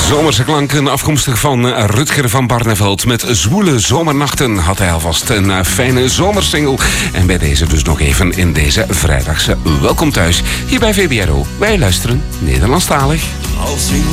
Zomerse klanken afkomstig van Rutger van Barneveld. Met Zwoele Zomernachten had hij alvast een fijne zomersingle. En bij deze dus nog even in deze vrijdagse Welkom Thuis. Hier bij VBRO. Wij luisteren Nederlandstalig.